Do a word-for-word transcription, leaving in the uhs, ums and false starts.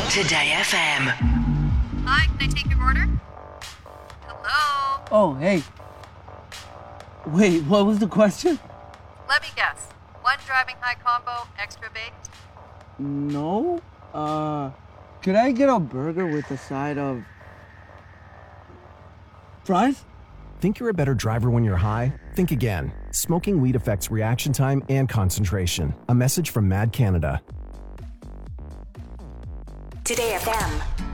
Today F M. Hi, can I take your order? Hello? Oh, hey. Wait, what was the question? Let me guess. One driving high combo, extra baked? No. Uh, could I get a burger with a side of fries? Think you're a better driver when you're high? Think again. Smoking weed affects reaction time and concentration. A message from Mad Canada. Today F M.